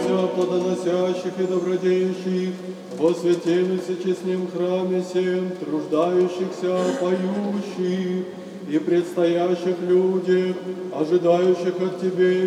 помолимся о плодоносящих и добродеющих, во святем и всечестном храме всем, труждающихся, поющих и предстоящих людях, ожидающих от Тебе